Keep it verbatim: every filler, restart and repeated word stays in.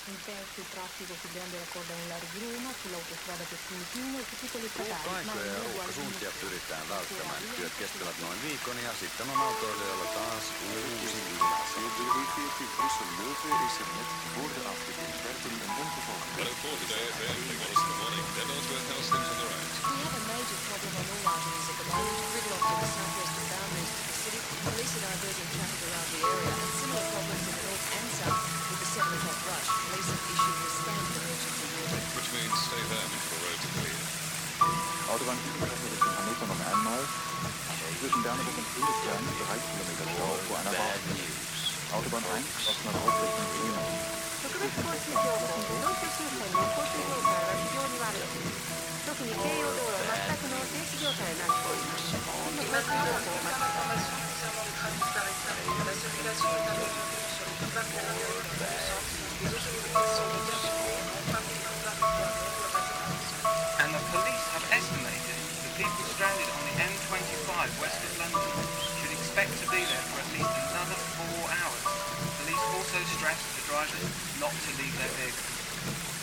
Un terzo il traffico più grande raccorda un Lari di Roma sull'autostrada per Fiumicino e su tutte le statali, ma Puupaikkoja non ja è uguale ruuhkasuntia pyritään välttämään. Työt kestävät noin viikon ja sitten on autoilijoilla taas uusi De E veertien Brussel-Leuven is er net voor de afgedekwerking een ongeval gebeurd. one oh four today F M, bring on us in the morning. Then Ellsworth House things on the road. We have a major problem on all arteries at the moment. Gridlock in the southwestern boundaries to the city. Police are diverting traffic around the area, and similar problems in the north and south with the seven o'clock rush. Police have issued a standard emergency warning. Which means stay firm until the roads are clear. Autobahnübergänge Richtung Hannover noch einmal. Zwischen Bernburg und Friedrichshain drei Kilometer Stau vor einer Baustelle. Autobahn eins Osnabrück Richtung Bremen. 特別交通情報、道州周辺の交通状態は非常に悪い。特に京葉道路は全くの停止状態になっております。今交通情報を待ってください。 And the police have estimated the people stranded on the M twenty-five west of London should expect to be there for at least another four hours. Police also stress to drivers not to leave their vehicles.